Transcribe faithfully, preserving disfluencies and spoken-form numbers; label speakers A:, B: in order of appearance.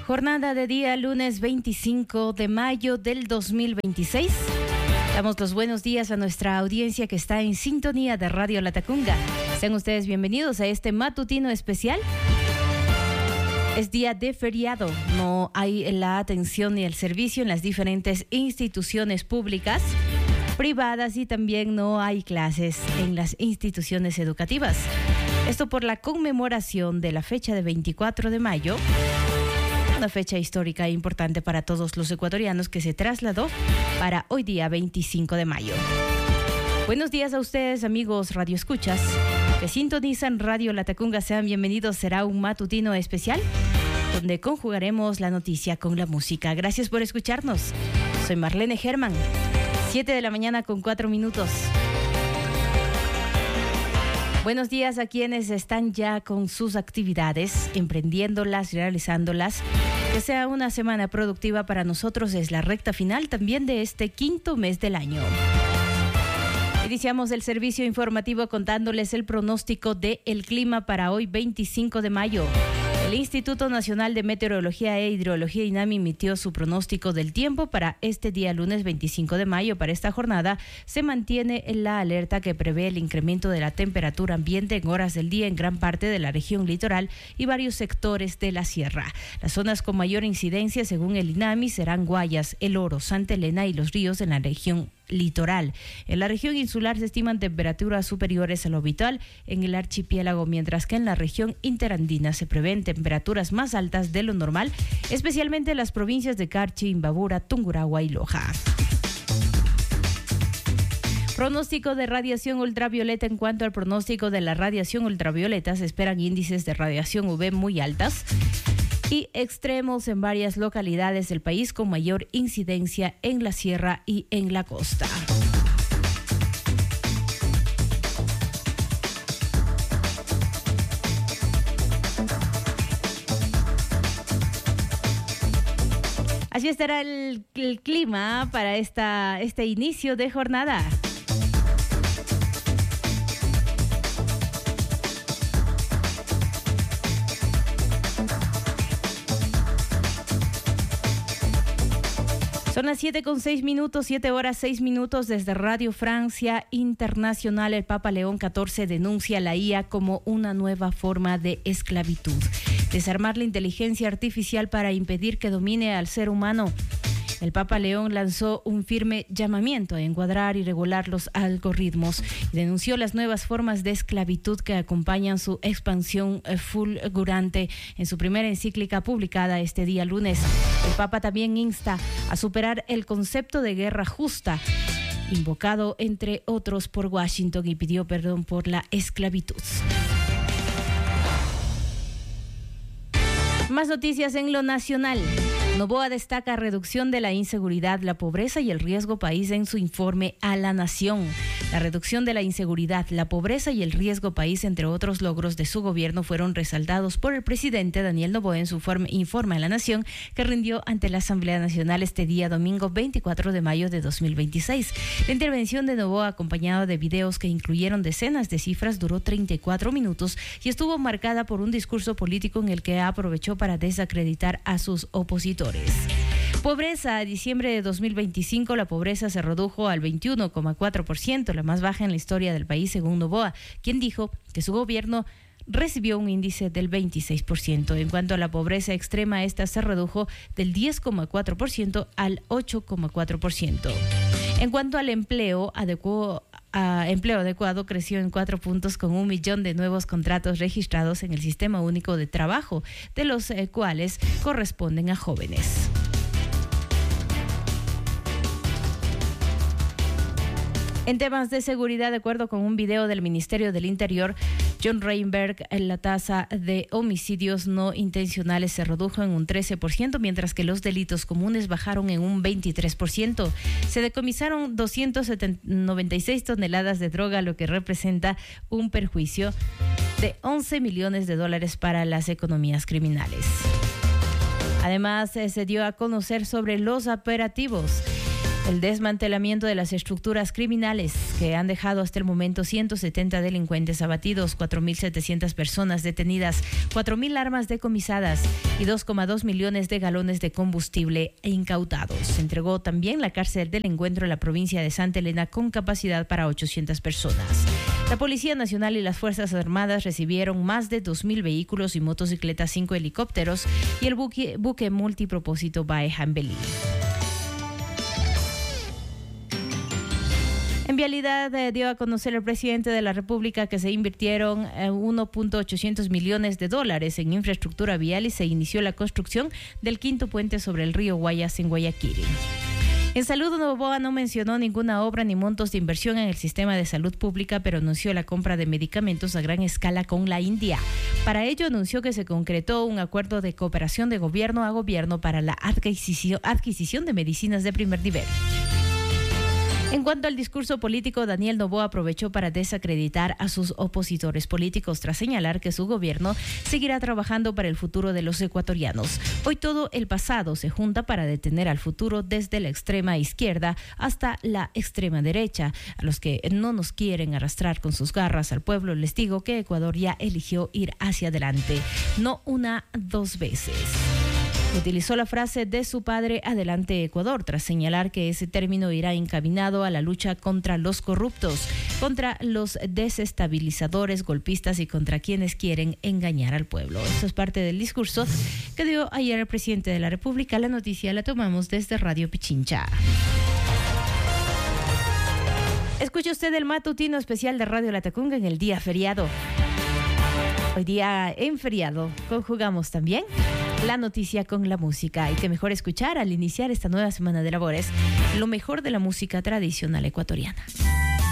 A: Jornada de día lunes veinticinco de mayo del dos mil veintiséis. Damos los buenos días a nuestra audiencia que está en sintonía de Radio Latacunga. Sean ustedes bienvenidos a este matutino especial. Es día de feriado, no hay la atención ni el servicio en las diferentes instituciones públicas, privadas y también no hay clases en las instituciones educativas. Esto por la conmemoración de la fecha de veinticuatro de mayo, una fecha histórica e importante para todos los ecuatorianos que se trasladó para hoy día veinticinco de mayo. Buenos días a ustedes, amigos radioescuchas que sintonizan Radio Latacunga. Sean bienvenidos. Será un matutino especial donde conjugaremos la noticia con la música. Gracias por escucharnos. Soy Marlene Germán. siete de la mañana con cuatro minutos. Buenos días a quienes están ya con sus actividades, emprendiéndolas, realizándolas. Que sea una semana productiva para nosotros. Es la recta final también de este quinto mes del año. Iniciamos el servicio informativo contándoles el pronóstico del clima para hoy veinticinco de mayo. El Instituto Nacional de Meteorología e Hidrología INAMI emitió su pronóstico del tiempo para este día lunes veinticinco de mayo. Para esta jornada se mantiene la alerta que prevé el incremento de la temperatura ambiente en horas del día en gran parte de la región litoral y varios sectores de la sierra. Las zonas con mayor incidencia, según el INAMI, serán Guayas, El Oro, Santa Elena y Los Ríos en la región litoral. En la región insular se estiman temperaturas superiores a lo habitual en el archipiélago, mientras que en la región interandina se prevén temperaturas más altas de lo normal, especialmente en las provincias de Carchi, Imbabura, Tungurahua y Loja. Pronóstico de radiación ultravioleta. En cuanto al pronóstico de la radiación ultravioleta, se esperan índices de radiación U V muy altas y extremos en varias localidades del país, con mayor incidencia en la sierra y en la costa. Así estará el, el clima para esta, este inicio de jornada. Son las siete con seis minutos, siete horas seis minutos desde Radio Francia Internacional. El Papa León catorce denuncia la I A como una nueva forma de esclavitud. Desarmar la inteligencia artificial para impedir que domine al ser humano. El Papa León lanzó un firme llamamiento a encuadrar y regular los algoritmos y denunció las nuevas formas de esclavitud que acompañan su expansión fulgurante. En su primera encíclica publicada este día lunes, el Papa también insta a superar el concepto de guerra justa, invocado entre otros por Washington, y pidió perdón por la esclavitud. Más noticias en lo nacional. Noboa destaca reducción de la inseguridad, la pobreza y el riesgo país en su informe a la nación. La reducción de la inseguridad, la pobreza y el riesgo país, entre otros logros de su gobierno, fueron resaltados por el presidente Daniel Noboa en su informe a la nación que rindió ante la Asamblea Nacional este día domingo veinticuatro de mayo de dos mil veintiséis. La intervención de Noboa, acompañada de videos que incluyeron decenas de cifras, duró treinta y cuatro minutos y estuvo marcada por un discurso político en el que aprovechó para desacreditar a sus opositores. Pobreza. A diciembre de dos mil veinticinco, la pobreza se redujo al veintiuno coma cuatro por ciento, la más baja en la historia del país, según Noboa, quien dijo que su gobierno recibió un índice del veintiséis por ciento. En cuanto a la pobreza extrema, esta se redujo del diez coma cuatro por ciento al ocho coma cuatro por ciento. En cuanto al empleo adecuado, a empleo adecuado creció en cuatro puntos, con un millón de nuevos contratos registrados en el Sistema Único de Trabajo, de los eh, cuales corresponden a jóvenes. En temas de seguridad, de acuerdo con un video del Ministerio del Interior, John Reinberg, la tasa de homicidios no intencionales se redujo en un trece por ciento, mientras que los delitos comunes bajaron en un veintitrés por ciento. Se decomisaron doscientas noventa y seis toneladas de droga, lo que representa un perjuicio de once millones de dólares para las economías criminales. Además, eh, se dio a conocer sobre los operativos. El desmantelamiento de las estructuras criminales que han dejado hasta el momento ciento setenta delincuentes abatidos, cuatro mil setecientas personas detenidas, cuatro mil armas decomisadas y dos coma dos millones de galones de combustible incautados. Se entregó también la cárcel del Encuentro en la provincia de Santa Elena con capacidad para ochocientas personas. La Policía Nacional y las Fuerzas Armadas recibieron más de dos mil vehículos y motocicletas, cinco helicópteros y el buque, buque multipropósito Baeja en Belí. En vialidad eh, dio a conocer el presidente de la República que se invirtieron eh, uno punto ochocientos millones de dólares en infraestructura vial y se inició la construcción del quinto puente sobre el río Guayas en Guayaquil. En Salud, Novoa no mencionó ninguna obra ni montos de inversión en el sistema de salud pública, pero anunció la compra de medicamentos a gran escala con la India. Para ello, anunció que se concretó un acuerdo de cooperación de gobierno a gobierno para la adquisición, adquisición de medicinas de primer nivel. En cuanto al discurso político, Daniel Noboa aprovechó para desacreditar a sus opositores políticos tras señalar que su gobierno seguirá trabajando para el futuro de los ecuatorianos. Hoy todo el pasado se junta para detener al futuro desde la extrema izquierda hasta la extrema derecha. A los que no nos quieren arrastrar con sus garras al pueblo les digo que Ecuador ya eligió ir hacia adelante, no una, dos veces. Utilizó la frase de su padre Adelante Ecuador tras señalar que ese término irá encaminado a la lucha contra los corruptos, contra los desestabilizadores, golpistas y contra quienes quieren engañar al pueblo. Esto es parte del discurso que dio ayer el presidente de la República. La noticia la tomamos desde Radio Pichincha. Escucha usted el matutino especial de Radio Latacunga en el día feriado. Hoy día en feriado conjugamos también la noticia con la música, y qué mejor escuchar al iniciar esta nueva semana de labores lo mejor de la música tradicional ecuatoriana.